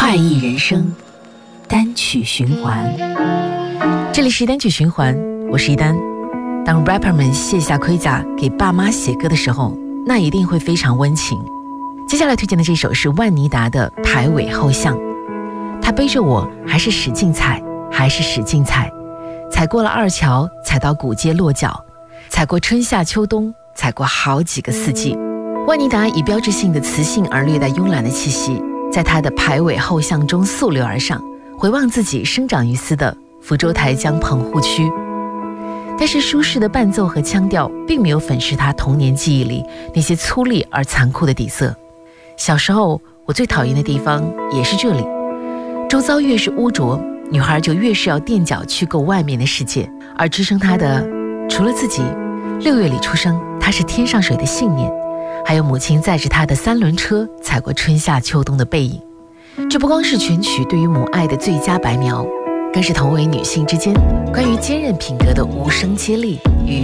怪异人生单曲循环。这里是单曲循环，我是一丹。当 rapper 们卸下盔甲给爸妈写歌的时候，那一定会非常温情。接下来推荐的这首是万妮达的《排尾后巷》。他背着我还是使劲踩，还是使劲踩，踩过了二桥，踩到古街落脚，踩过春夏秋冬，踩过好几个四季。万妮达以标志性的磁性而略带慵懒的气息，在她的排尾后巷中溯流而上，回望自己生长于斯的福州台江棚户区。但是舒适的伴奏和腔调并没有粉饰她童年记忆里那些粗粝而残酷的底色。小时候我最讨厌的地方也是这里，周遭越是污浊，女孩就越是要垫脚去够外面的世界，而支撑她的除了自己，6月里出生她是天上水的信念，还有母亲载着她的3轮车踩过春夏秋冬的背影。这不光是全曲对于母爱的最佳白描，更是同为女性之间关于坚韧品格的无声接力与